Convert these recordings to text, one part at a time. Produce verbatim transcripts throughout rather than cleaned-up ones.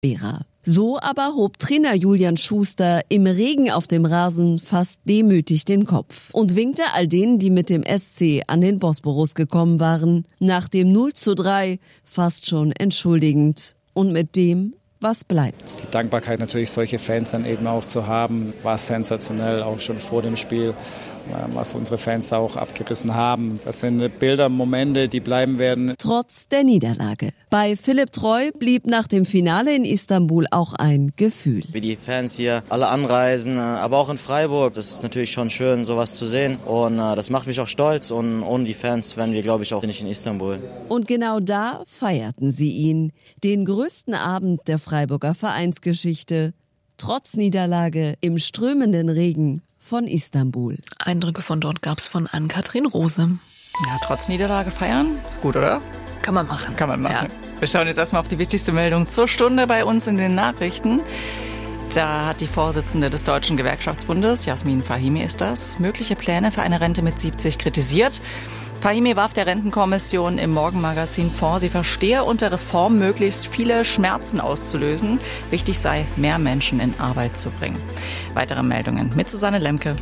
Vera. So aber hob Trainer Julian Schuster im Regen auf dem Rasen fast demütig den Kopf und winkte all denen, die mit dem S C an den Bosporus gekommen waren, nach dem null zu drei fast schon entschuldigend und mit dem, was bleibt. Die Dankbarkeit natürlich, solche Fans dann eben auch zu haben, war sensationell, auch schon vor dem Spiel, was unsere Fans auch abgerissen haben. Das sind Bilder, Momente, die bleiben werden. Trotz der Niederlage. Bei Philipp Treu blieb nach dem Finale in Istanbul auch ein Gefühl. Wie die Fans hier alle anreisen, aber auch in Freiburg, das ist natürlich schon schön, sowas zu sehen. Und das macht mich auch stolz. Und ohne die Fans wären wir, glaube ich, auch nicht in Istanbul. Und genau da feierten sie ihn. Den größten Abend der Freiburger Vereinsgeschichte. Trotz Niederlage im strömenden Regen von Istanbul. Eindrücke von dort gab's von Ann-Kathrin Rose. Ja, trotz Niederlage feiern, ist gut, oder? Kann man machen. Kann man machen. Ja. Wir schauen jetzt erstmal auf die wichtigste Meldung zur Stunde bei uns in den Nachrichten. Da hat die Vorsitzende des Deutschen Gewerkschaftsbundes, Jasmin Fahimi ist das, mögliche Pläne für eine Rente mit siebzig kritisiert. Fahimi warf der Rentenkommission im Morgenmagazin vor, sie verstehe unter Reform möglichst viele Schmerzen auszulösen. Wichtig sei, mehr Menschen in Arbeit zu bringen. Weitere Meldungen mit Susanne Lemke.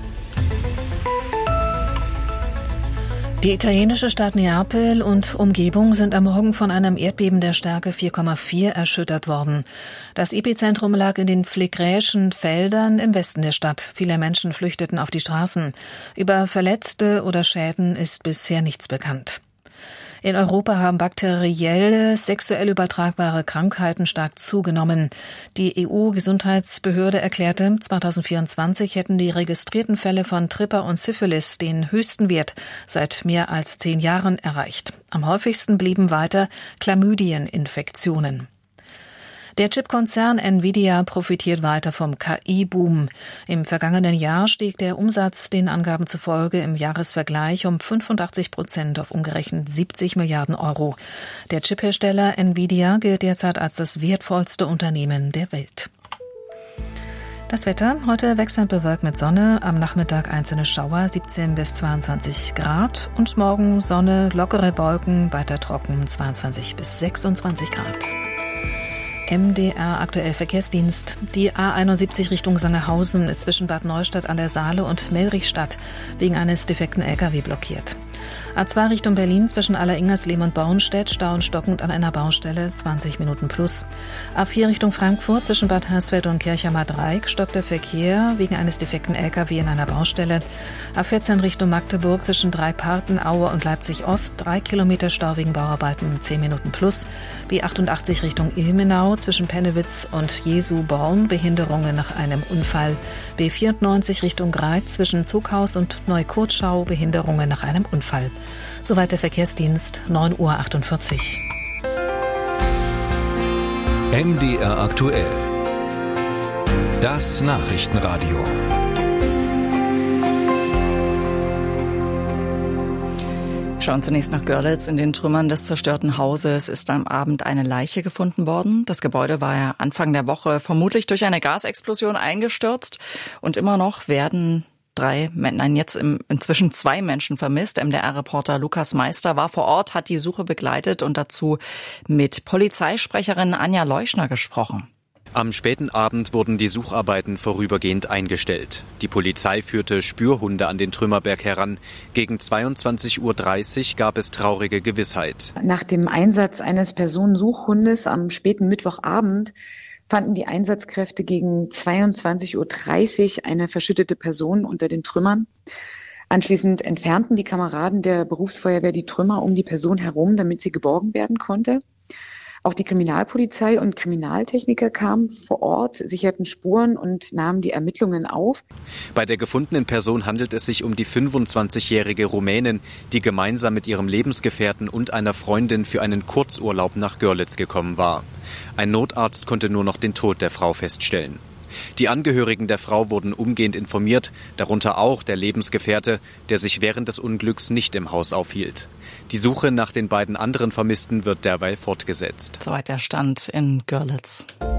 Die italienische Stadt Neapel und Umgebung sind am Morgen von einem Erdbeben der Stärke vier Komma vier erschüttert worden. Das Epizentrum lag in den Phlegräischen Feldern im Westen der Stadt. Viele Menschen flüchteten auf die Straßen. Über Verletzte oder Schäden ist bisher nichts bekannt. In Europa haben bakterielle, sexuell übertragbare Krankheiten stark zugenommen. Die E U-Gesundheitsbehörde erklärte, zweitausendvierundzwanzig hätten die registrierten Fälle von Tripper und Syphilis den höchsten Wert seit mehr als zehn Jahren erreicht. Am häufigsten blieben weiter Chlamydieninfektionen. Der Chipkonzern Nvidia profitiert weiter vom K I-Boom. Im vergangenen Jahr stieg der Umsatz den Angaben zufolge im Jahresvergleich um fünfundachtzig Prozent auf umgerechnet siebzig Milliarden Euro. Der Chiphersteller Nvidia gilt derzeit als das wertvollste Unternehmen der Welt. Das Wetter, heute wechselnd bewölkt mit Sonne, am Nachmittag einzelne Schauer, siebzehn bis zweiundzwanzig Grad und morgen Sonne, lockere Wolken, weiter trocken, zweiundzwanzig bis sechsundzwanzig Grad. M D R aktuell Verkehrsdienst. Die A einundsiebzig Richtung Sangerhausen ist zwischen Bad Neustadt an der Saale und Melrichstadt wegen eines defekten L K W blockiert. A zwei Richtung Berlin zwischen Alleringers-Lehm und Bornstedt, Stau und stockend an einer Baustelle, zwanzig Minuten plus. A vier Richtung Frankfurt zwischen Bad Hersfeld und Kirchheimer Dreieck stockt der Verkehr wegen eines defekten L K W in einer Baustelle. A vierzehn Richtung Magdeburg zwischen Dreiparten, Aue und Leipzig-Ost, drei Kilometer Stau wegen Bauarbeiten, zehn Minuten plus. B achtundachtzig Richtung Ilmenau zwischen Pennewitz und Jesu-Born, Behinderungen nach einem Unfall. B vierundneunzig Richtung Greiz zwischen Zughaus und Neukirchschau, Behinderungen nach einem Unfall. Soweit der Verkehrsdienst, neun Uhr achtundvierzig. M D R aktuell. Das Nachrichtenradio. Schauen zunächst nach Görlitz. In den Trümmern des zerstörten Hauses ist am Abend eine Leiche gefunden worden. Das Gebäude war ja Anfang der Woche vermutlich durch eine Gasexplosion eingestürzt. Und immer noch werden drei, nein, jetzt im, inzwischen zwei Menschen vermisst. M D R-Reporter Lukas Meister war vor Ort, hat die Suche begleitet und dazu mit Polizeisprecherin Anja Leuschner gesprochen. Am späten Abend wurden die Sucharbeiten vorübergehend eingestellt. Die Polizei führte Spürhunde an den Trümmerberg heran. Gegen zweiundzwanzig Uhr dreißig gab es traurige Gewissheit. Nach dem Einsatz eines Personensuchhundes am späten Mittwochabend fanden die Einsatzkräfte gegen zweiundzwanzig Uhr dreißig eine verschüttete Person unter den Trümmern. Anschließend entfernten die Kameraden der Berufsfeuerwehr die Trümmer um die Person herum, damit sie geborgen werden konnte. Auch die Kriminalpolizei und Kriminaltechniker kamen vor Ort, sicherten Spuren und nahmen die Ermittlungen auf. Bei der gefundenen Person handelt es sich um die fünfundzwanzigjährige Rumänin, die gemeinsam mit ihrem Lebensgefährten und einer Freundin für einen Kurzurlaub nach Görlitz gekommen war. Ein Notarzt konnte nur noch den Tod der Frau feststellen. Die Angehörigen der Frau wurden umgehend informiert, darunter auch der Lebensgefährte, der sich während des Unglücks nicht im Haus aufhielt. Die Suche nach den beiden anderen Vermissten wird derweil fortgesetzt. Soweit der Stand in Görlitz.